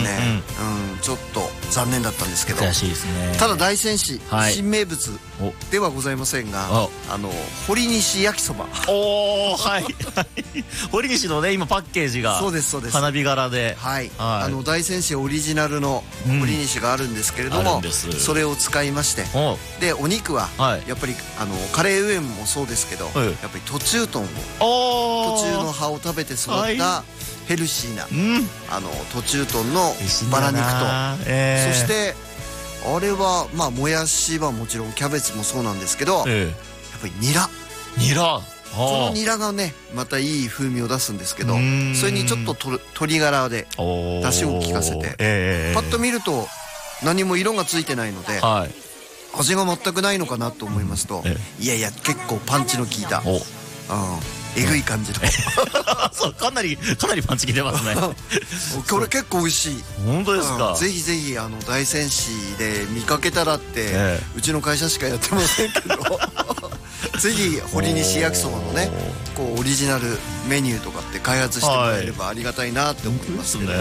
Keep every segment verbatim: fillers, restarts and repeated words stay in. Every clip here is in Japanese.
ね、うん、ちょっと残念だったんですけど、 悔しいですね。 ただ大仙市、 はい、 新名物ではございませんが、あの堀西焼きそば。 おお、はい堀西のね今パッケージがそうですそうです花火柄で、 はい、はい、あの大仙市オリジナルの堀西があるんですけれども、うん、それを使いまして、でお肉はやっぱりあのカレーウエンもそうですけど、はい、やっぱりトチュートンを途中の葉を食べて育ったヘルシーな、はい、あのトチュートンのバラ肉と、えー、そしてあれはまあもやしはもちろんキャベツもそうなんですけど、えー、やっぱりニラニラこのニラがねまたいい風味を出すんですけど、それにちょっとと鶏ガラで出汁を効かせて、えー、パッと見ると何も色がついてないので、はい、味が全くないのかなと思いますと、えー、いやいや結構パンチの効いた、うん、えぐい感じのそうかなりかなりパンチ効いてますねこれ結構美味しい。 本当ですか。 ぜひぜひあの大仙市で見かけたらって、えー、うちの会社しかやってませんけどぜひ堀西焼きそばのねこうオリジナルメニューとかって開発してもらえればありがたいなって思いますけどね。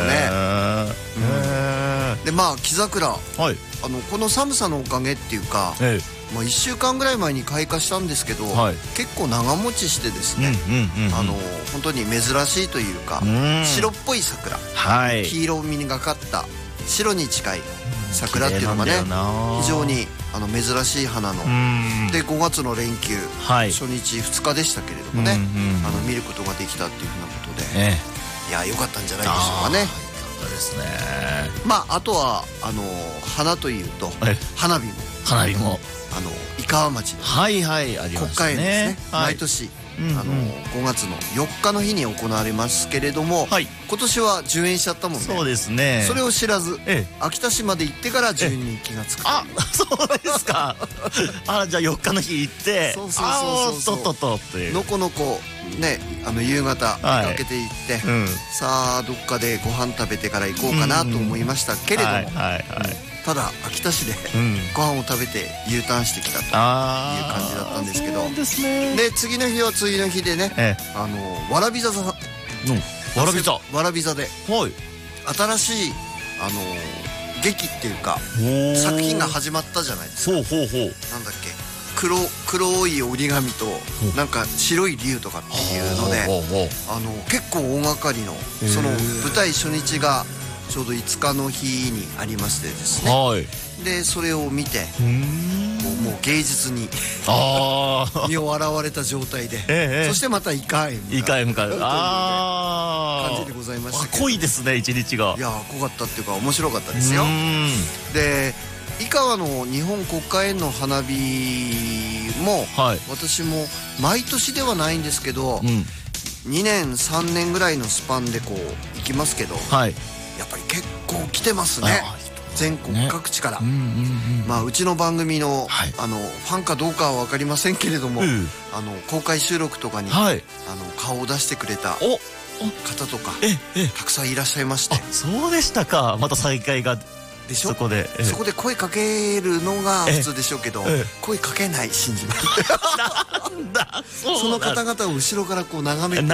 でまあ木桜、はい、あのこの寒さのおかげっていうか、ええまあ、いっしゅうかんぐらい前に開花したんですけど、はい、結構長持ちしてですね、本当に珍しいというか、白っぽい桜、はい、黄色みがかった白に近い桜っていうのがね非常にあの珍しい花のでごがつの連休、はい、初日ふつかでしたけれどもね、あの見ることができたっていうふうなことで、ええ、いや良かったんじゃないでしょうかね。 ですね。 まああとはあの花というと花火も花火もあの井川町の国家園ですね、毎年あのごがつのよっかの日に行われますけれども、今年は順延しちゃったもんね。そうですね。それを知らず秋田市まで行ってから順延に気がつく。あ、 そうですか。あ、じゃあよっかの日行って、そうそうそうそう、とっとっとっていうのこのこね、あの夕方出かけて行って、さあどっかでご飯食べてから行こうかなと思いましたけれども、ただ秋田市でご飯を食べて U ターンしてきたという感じだったんですけど、で次の日は次の日でね、あのわらび座さん、わらび座わらび座で新しいあの劇っていうか作品が始まったじゃないですか。なんだっけ、黒黒い折り紙となんか白い竜とかっていうので、あの結構大掛かりのその舞台初日がちょうどいつかの日にありましてですね、はい、でそれを見てもう芸術に身を洗われた状態で、ええ、そしてまたイカへ向かうという感じでございましたけど、 濃いですね一日が。 いや濃かったっていうか面白かったですよ。で井川の日本国家園の花火も、はい、私も毎年ではないんですけど、うん、にねんさんねんぐらいのスパンでこう行きますけど、はい、やっぱり結構来てますね、全国各地から。まあうちの番組の、はい、あのファンかどうかは分かりませんけれども、うん、あの公開収録とかに、はい、あの顔を出してくれた方とかたくさんいらっしゃいまして。 そうでしたか。また再会がでしょ。そこで、 そこで声かけるのが普通でしょうけど、声かけない信じますなんだその方々を後ろからこう眺めて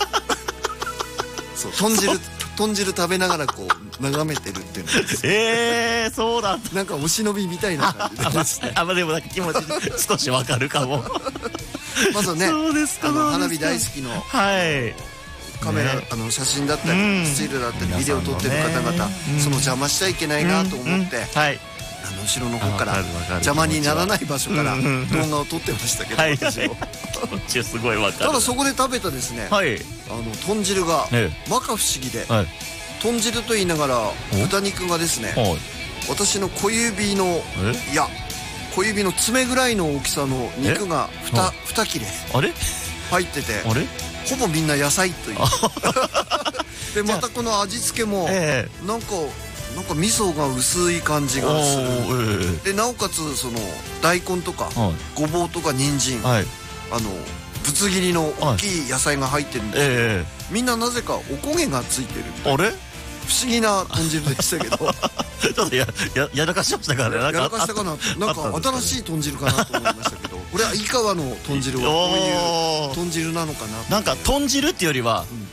そう豚汁豚汁食べながらこう眺めてるっていうのです。 ええ、そうだ。 なんかお忍びみたいな感じでですね。 あ、まあでもなんか気持ち少しわかるかも。 まずね、あの花火大好きのカメラ、あの写真だったりスチールだったりビデオを撮ってる方々、その邪魔しちゃいけないなと思って、あの後ろの方から邪魔にならない場所から動画を撮ってましたけど、私も。 気持ちすごいわかる。 ただそこで食べたですね、あの豚汁が摩訶不思議で、豚汁と言いながら豚肉がですね、私の小指のいや小指の爪ぐらいの大きさの肉がに切れ入ってて、ほぼみんな野菜というでまたこの味付けもなんかなんか味噌が薄い感じがする。でなおかつその大根とかごぼうとか人参、あのぶつ切りの大きい野菜が入ってるんですけど、みんななぜかおこげがついてる。あれ不思議な豚汁でしたけどちょっとやややらかしましたからね。 やらかしたかな。なんか新しい豚汁かなと思いましたけど、これは井川の豚汁はこういう豚汁なのかな。 なんか豚汁っていうよりは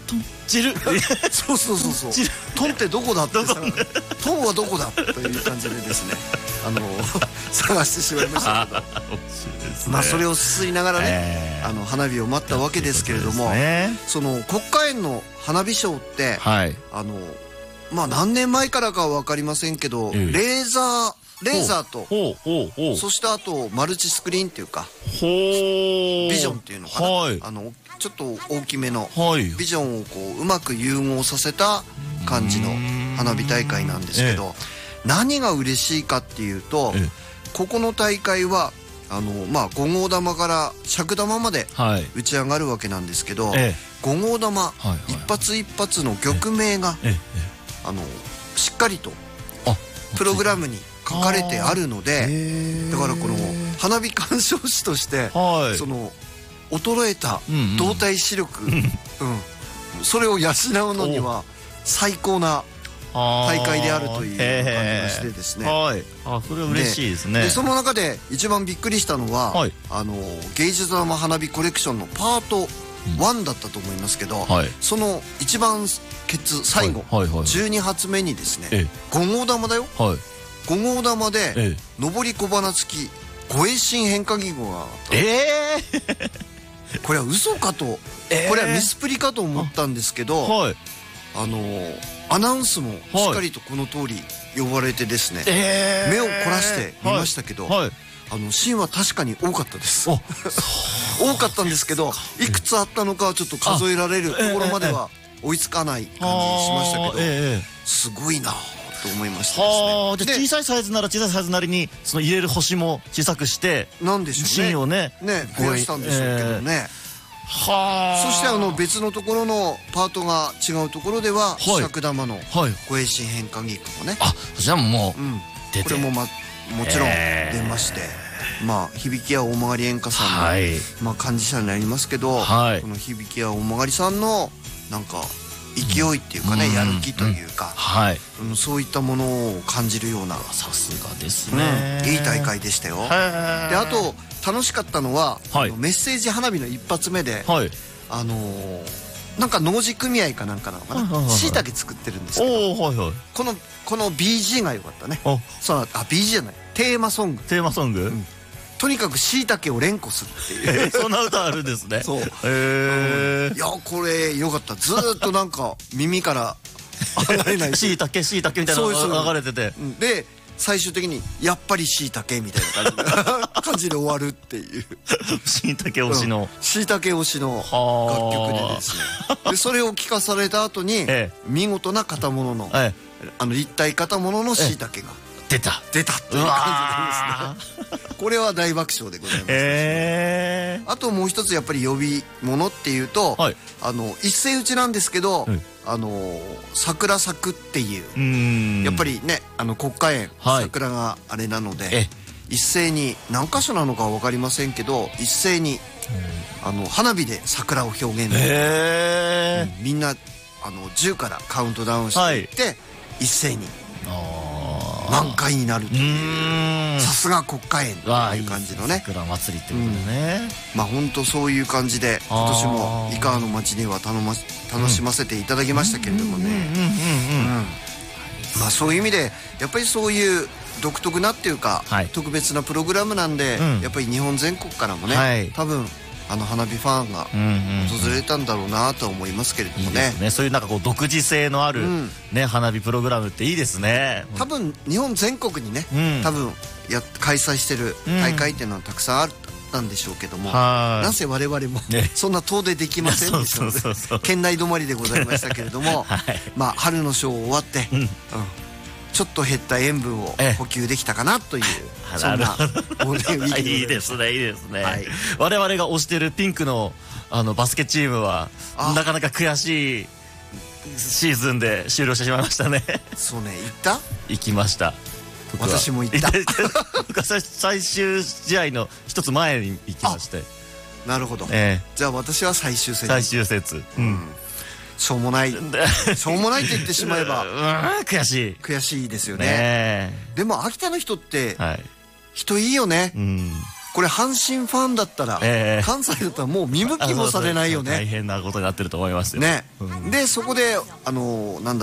散るそうそうそうそうトンってどこだってさトンはどこだという感じでですねあの探してしまいましたけどまあそれをすすいながらねあの花火を待ったわけですけれどもその国家園の花火ショーってあのまあ何年前からかは分かりませんけどレーザーレーザーとそしてあとマルチスクリーンっていうかビジョンっていうのかなあのちょっと大きめのビジョンをこううまく融合させた感じの花火大会なんですけど何が嬉しいかっていうとここの大会はあのまあご号玉から尺玉まで打ち上がるわけなんですけどご号玉一発一発の曲名があのしっかりとプログラムに書かれてあるのでだからこの花火鑑賞士としてその衰えた動体視力それを養うのには最高な大会であるという感じがしてですねあそれは嬉しいですね。 でその中で一番びっくりしたのはあの芸術玉花火コレクションのパートワンだったと思いますけどその一番ケツ最後じゅうに発目にですねご号玉だよご号玉で上り小花付き護衛神変化技巧があったええこれは嘘かとこれはミスプリかと思ったんですけどあのアナウンスもしっかりとこの通り呼ばれてですね目を凝らして見ましたけどあのシーンは確かに多かったです多かったんですけどいくつあったのかはちょっと数えられるところまでは追いつかない感じしましたけどすごいなと思いましたですね。小さいサイズなら小さいサイズなりにその入れる星も小さくしてなんでしょうねシーンをね増やしたんでしょうけどねはそしてあの別のところのパートが違うところでは尺玉の護衛神変化技巧もねあじゃあもうこれももちろん出ましてまあ響屋大曲演歌さんのまあ幹事者になりますけどこの響屋大曲さんのなんか勢いっていうかねやる気というかそういったものを感じるようなさすがですねいい大会でしたよ。であと楽しかったのはメッセージ花火の一発目であのなんか農事組合かなんかなのかなしいたけ作ってるんですけどこのこの ビージー が良かったね。そうあ ビージー じゃないテーマソングテーマソングとにかくしいたけを連呼するっていうそんな歌あるんですね。そうへえいやこれよかったずっとなんか耳から離れないしいたけしいたけみたいなのが流れててで最終的にやっぱりしいたけみたいな感じ感じで終わるっていうしいたけ推しのしいたけ推しの楽曲でですねでそれを聴かされた後に見事な型物のあの立体型物のしいたけが出た出たっていう感じでですねこれは大爆笑でございます、えー、あともう一つやっぱり呼び物っていうと、はい、あの一斉打ちなんですけど、はい、あの桜咲くっていうやっぱりねあの国家園、はい、桜があれなので一斉に何箇所なのかは分かりませんけど一斉にあの花火で桜を表現で、えーうん、みんなあのじゅうからカウントダウンしていって、はい、一斉に満開になるというさすが国家園という感じのね桜祭りってことでね、 うん、まあ本当そういう感じで今年も井川の町には頼ま楽しませていただきましたけれどもねまあそういう意味でやっぱりそういう独特なっていうか、はい、特別なプログラムなんで、うん、やっぱり日本全国からもね、はい、多分あの花火ファンが訪れたんだろうなとは思いますけれどもね。いいですね。 そういうなんかこう独自性のある、うんね、花火プログラムっていいですね。 多分日本全国にね、うん、多分や開催してる大会っていうのはたくさんあったんでしょうけども、うん、なんせ我々も、ね、そんな遠出できませんでしたので県内止まりでございましたけれども、はい、まあ春のショー終わって、うんうんちょっと減った塩分を補給できたかなというそんなゴールデンウィークいいですねいいですね、はい、我々が推してるピンクのあのバスケチームはなかなか悔しいシーズンで終了してしまいましたね。 そうね行った行きました。 私も行った僕は最終試合の一つ前に行きましてなるほど、えー、じゃあ私は最終節最終節うんしょうもないしょうもないって言ってしまえば悔しい悔しいですよね。でも秋田の人って人いいよね。 これ阪神ファンだったら、えー、関西だったらもう見向きもされないよね。 大変なことになってると思いますよね、うん、でそこであのなんだ